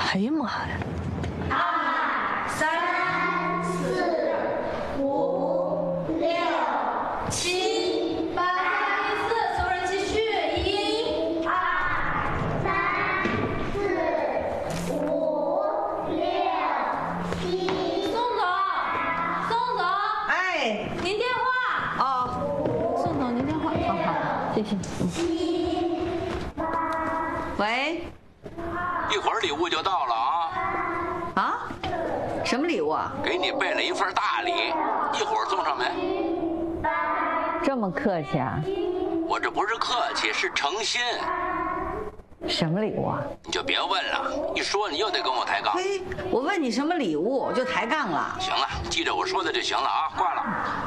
哎呀妈呀 ！2、3、4、5、6、7、8、4，所有人继续。1、2、3、4、5、6、7。宋总，宋总， 哎， 您电话。 哦， 宋总，您电话。好，谢谢。 喂。 一会儿礼物就到了啊！ 啊？什么礼物啊？ 给你备了一份大礼，一会儿送上门。 这么客气啊？ 我这不是客气，是诚心。 什么礼物啊？ 你就别问了，一说你又得跟我抬杠。 嘿，我问你什么礼物，我就抬杠了。 行了，记着我说的就行了啊，挂了。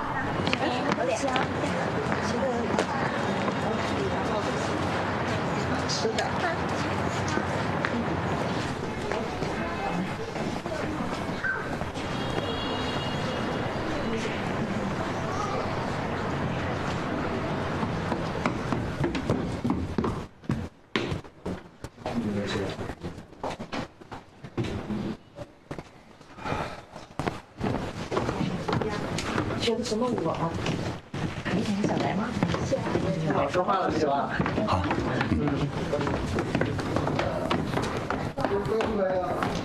吃的。学的什么舞啊？你想来吗？好说话了是吧？ 好。 嗯。